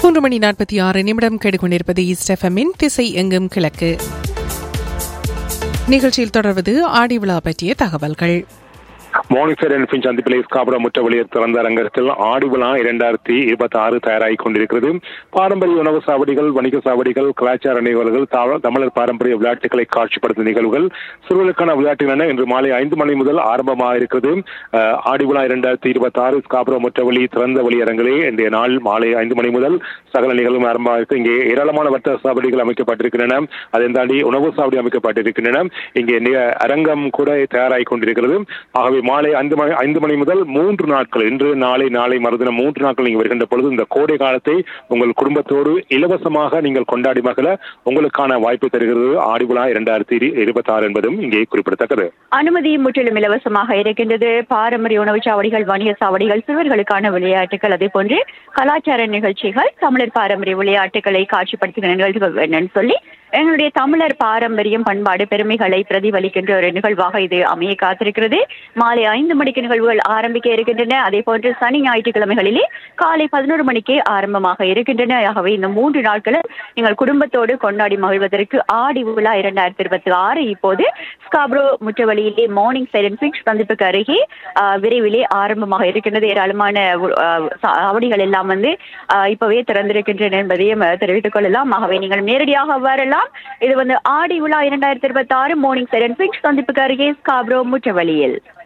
3:46 கேட்டுக்கொண்டிருப்பது ஈஸ்ட் எஃப்எம்மின் திசை எங்கும் கிழக்கு நிகழ்ச்சியில் தொடர்வது ஆடி விழா பற்றிய தகவல்கள். மோனிசர் என்பின் சந்திப்பிலே ஸ்காபுரா முற்றவழியில் திறந்த அரங்கத்தில் ஆடி விழா 2026 தயாராகிக் கொண்டிருக்கிறது. பாரம்பரிய உணவு சாவடிகள், வணிக சாவடிகள், கலாச்சார நிகழ்வுகள், தமிழர் பாரம்பரிய விளையாட்டுகளை காட்சிப்படுத்தும் நிகழ்வுகள், சிறுவர்களுக்கான விளையாட்டுகள் என இன்று மாலை 5 மணி முதல் ஆரம்பமாக இருக்கிறது. ஆடி விழா 2026 ஸ்காபுரா முற்றவழி திறந்த வழி அரங்கிலே இன்றைய நாள் மாலை 5 மணி முதல் சகல நிகழ்வும் ஆரம்பமாக இருக்கு. இங்கே ஏராளமான வர்த்தக சாவடிகள் அமைக்கப்பட்டிருக்கின்றன. அதை தாண்டி உணவு சாவடி அமைக்கப்பட்டிருக்கின்றன. இங்கே அரங்கம் கூட தயாராகிக் கொண்டிருக்கிறது. ஆகவே மாலை 5 மணி முதல் 3 நாட்கள், இன்று நாளை மறுதினம் 3 நாட்கள் நீங்கள் வருகின்ற பொழுது இந்த கோடை காலத்தை உங்கள் குடும்பத்தோடு இலவசமாக நீங்கள் கொண்டாடி மகள உங்களுக்கான வாய்ப்பு தருகிறது ஆடி விழா 2026 என்பதும் இங்கே குறிப்பிடத்தக்கது. அனுமதி முற்றிலும் இலவசமாக இருக்கின்றது. பாரம்பரிய உணவு சாவடிகள், வணிக சாவடிகள், சிறுவர்களுக்கான விளையாட்டுகள், அதே போன்று கலாச்சார நிகழ்ச்சிகள், தமிழர் பாரம்பரிய விளையாட்டுகளை காட்சிப்படுத்துகிற நிகழ்வுகள் என்னன்னு சொல்லி எங்களுடைய தமிழர் பாரம்பரியம், பண்பாடு, பெருமைகளை பிரதிபலிக்கின்ற ஒரு நிகழ்வாக இது அமைய காத்திருக்கிறது. மாலை 5 மணிக்கு நிகழ்வுகள் ஆரம்பிக்க இருக்கின்றன. அதே போன்று சனி ஞாயிற்றுக்கிழமைகளிலே காலை 11 மணிக்கே ஆரம்பமாக இருக்கின்றன. ஆகவே இந்த 3 நாட்களை நீங்கள் குடும்பத்தோடு கொண்டாடி மகிழ்வதற்கு ஆடி விழா 2026 இப்போது ஸ்காப்ரோ முற்றவழியிலே மார்னிங் சைலண்ட் ஃபிக்ஸ் சந்திப்புக்கு அருகே விரைவிலே ஆரம்பமாக இருக்கின்றது. ஏராளமான சாவடிகள் எல்லாம் இப்பவே திறந்திருக்கின்றன என்பதையும் தெரிவித்துக் கொள்ளலாம். ஆகவே நீங்கள் நேரடியாக வரலாம். இது ஆடி விழா 2026 மார்னிங் சைலண்ட் ஃபிக்ஸ் சந்திப்புக்கு அருகே ஸ்காப்ரோ முற்றவழியில்.